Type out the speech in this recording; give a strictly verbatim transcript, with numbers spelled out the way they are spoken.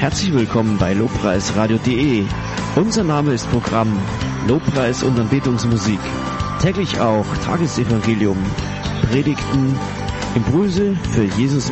Herzlich willkommen bei lobpreisradio punkt de. Unser Name ist Programm Lobpreis und Anbetungsmusik. Täglich auch Tagesevangelium, Predigten, Impulse für Jesus